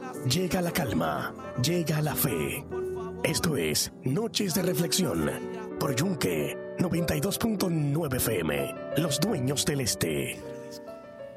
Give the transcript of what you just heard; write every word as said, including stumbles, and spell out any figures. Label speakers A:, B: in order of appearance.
A: Llega la calma, llega la fe. Esto es Noches de Reflexión por Yunque noventa y dos punto nueve F M, los dueños del este.